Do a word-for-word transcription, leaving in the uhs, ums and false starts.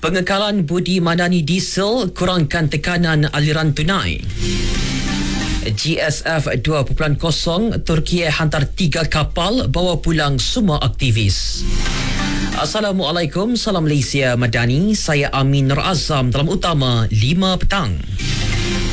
Pengekalan Budi Madani Diesel kurangkan tekanan aliran tunai. G S F dua titik kosong, Turki hantar tiga kapal bawa pulang semua aktivis. Assalamualaikum, salam Malaysia Madani. Saya Amin Nur Azam dalam utama lima petang.